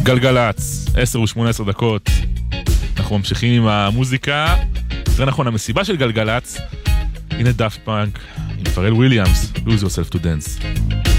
גלגלץ, 10:18 דקות. אנחנו ממשיכים עם המוזיקה. יותר נכון, המסיבה של גלגלץ. הנה דאפט פאנק עם פרל וויליאמס, Lose Yourself to Dance.